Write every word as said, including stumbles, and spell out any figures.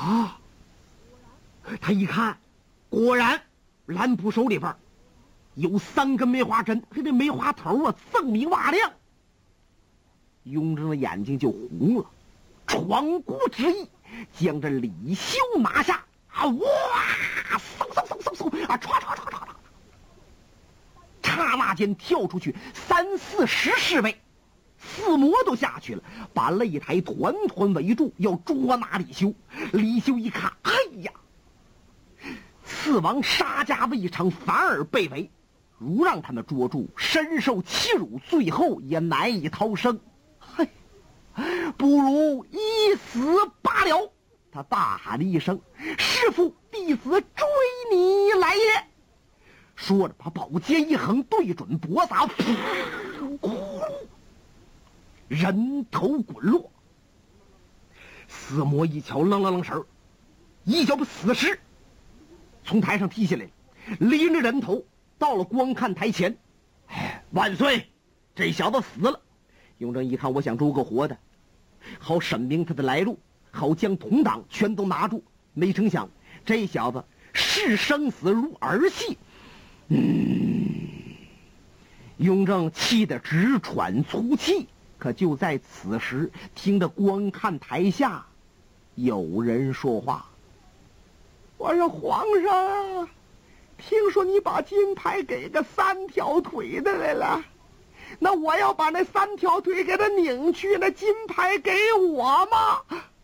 啊！他一看，果然蓝捕手里边有三根梅花针，这梅花头啊锃明瓦亮。雍正的眼睛就红了，闯国之意，将这李修拿下啊！哇，嗖嗖嗖嗖嗖啊！唰唰唰唰唰，刹那间跳出去三四十侍卫，四魔都下去了，把擂台团团围住，要捉拿李修。李修一看，哎呀，刺王杀家未尝，反而被围，如让他们捉住，深受欺辱，最后也难以逃生。嘿，不如一死罢了。他大喊了一声：“师父，弟子追你来也！”说着，把宝剑一横，对准脖子，噗，人头滚落。死魔一瞧，愣愣愣神儿，一脚把死尸从台上踢下来，拎着人头到了观看台前。哎，万岁！这小子死了。雍正一看，我想捉个活的，好审明他的来路，好将同党全都拿住。没成想，这小子视生死如儿戏。嗯，雍正气得直喘粗气。可就在此时，听得观看台下有人说话：“我说皇上啊，听说你把金牌给个三条腿的来了，那我要把那三条腿给他拧去，那金牌给我吗？”